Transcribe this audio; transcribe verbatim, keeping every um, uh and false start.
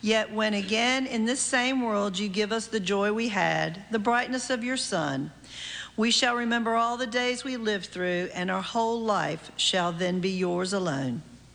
Yet when again in this same world you give us the joy we had, the brightness of your Son, we shall remember all the days we lived through, and our whole life shall then be yours alone.